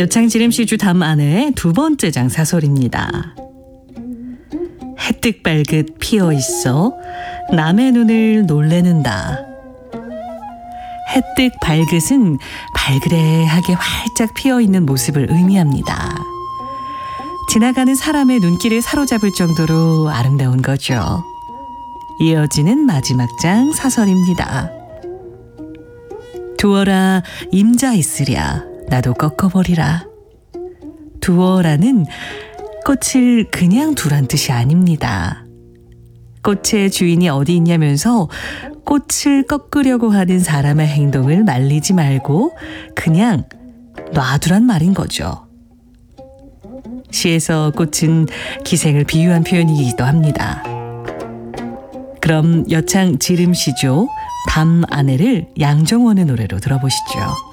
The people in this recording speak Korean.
여창지름시주 담 안의 두 번째 장 사설입니다. 해뜩발긋 피어있어 남의 눈을 놀래는다. 해뜩발긋은 발그레하게 활짝 피어있는 모습을 의미합니다. 지나가는 사람의 눈길을 사로잡을 정도로 아름다운 거죠. 이어지는 마지막 장 사설입니다. 두어라 임자 있으랴 나도 꺾어버리라. 두어라는 꽃을 그냥 두란 뜻이 아닙니다. 꽃의 주인이 어디 있냐면서 꽃을 꺾으려고 하는 사람의 행동을 말리지 말고 그냥 놔두란 말인 거죠. 시에서 꽃은 기생을 비유한 표현이기도 합니다. 그럼 여창 지름시조 담 안에를 양정원의 노래로 들어보시죠.